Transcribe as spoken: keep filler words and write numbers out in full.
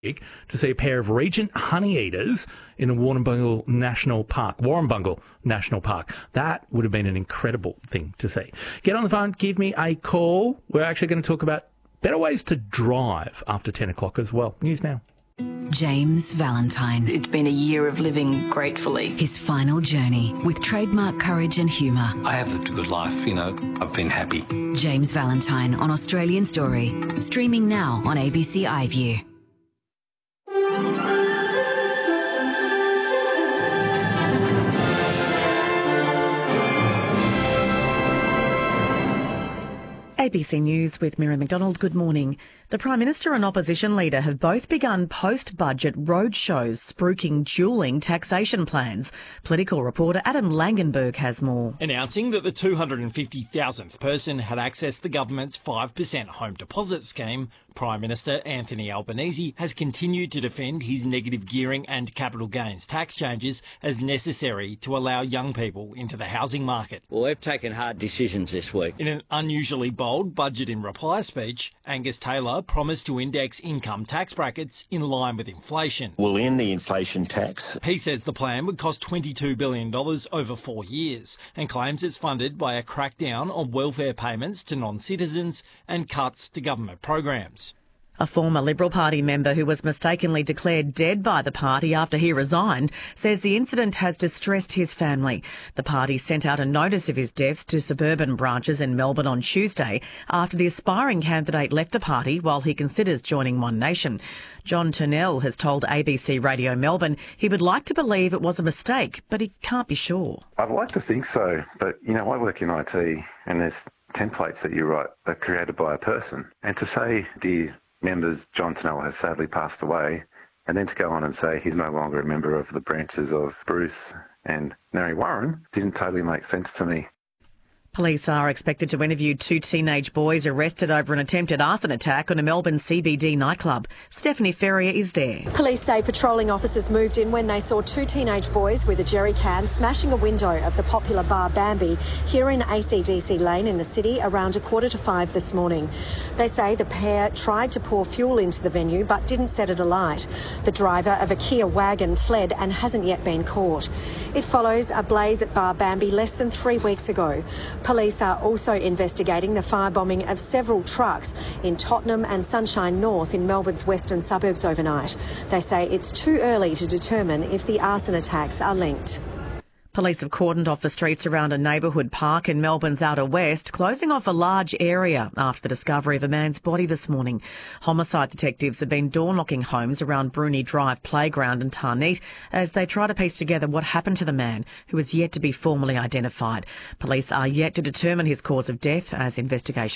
to see a pair of Regent honeyeaters in a Warrnambool National Park, Warrnambool National Park. That would have been an incredible thing to see. Get on the phone, give me a call. We're actually going to talk about better ways to drive after ten o'clock as well. News now. James Valentine. It's been a year of living gratefully. His final journey with trademark courage and humour. I have lived a good life, you know, I've been happy. James Valentine on Australian Story. Streaming now on A B C iView. A B C News with Miriam McDonald. Good morning. The Prime Minister and Opposition Leader have both begun post-budget roadshows spruiking duelling taxation plans. Political reporter Adam Langenberg has more. Announcing that the two hundred fifty thousandth person had accessed the government's five percent home deposit scheme, Prime Minister Anthony Albanese has continued to defend his negative gearing and capital gains tax changes as necessary to allow young people into the housing market. Well, we've taken hard decisions this week. In an unusually bold budget in reply speech, Angus Taylor promised to index income tax brackets in line with inflation. We'll end the inflation tax. He says the plan would cost twenty-two billion dollars over four years and claims it's funded by a crackdown on welfare payments to non-citizens and cuts to government programs. A former Liberal Party member who was mistakenly declared dead by the party after he resigned says the incident has distressed his family. The party sent out a notice of his death to suburban branches in Melbourne on Tuesday after the aspiring candidate left the party while he considers joining One Nation. John Turnell has told A B C Radio Melbourne he would like to believe it was a mistake, but he can't be sure. I'd like to think so, but, you know, I work in I T and there's templates that you write are created by a person. And to say, dear members, John Turnell has sadly passed away, and then to go on and say he's no longer a member of the branches of Bruce and Mary Warren didn't totally make sense to me. Police are expected to interview two teenage boys arrested over an attempted arson attack on a Melbourne C B D nightclub. Stephanie Ferrier is there. Police say patrolling officers moved in when they saw two teenage boys with a jerry can smashing a window of the popular bar Bambi here in A C D C Lane in the city around a quarter to five this morning. They say the pair tried to pour fuel into the venue but didn't set it alight. The driver of a Kia wagon fled and hasn't yet been caught. It follows a blaze at bar Bambi less than three weeks ago. Police are also investigating the firebombing of several trucks in Tottenham and Sunshine North in Melbourne's western suburbs overnight. They say it's too early to determine if the arson attacks are linked. Police have cordoned off the streets around a neighbourhood park in Melbourne's outer west, closing off a large area after the discovery of a man's body this morning. Homicide detectives have been door-knocking homes around Bruni Drive Playground and Tarneet as they try to piece together what happened to the man, who is yet to be formally identified. Police are yet to determine his cause of death as investigation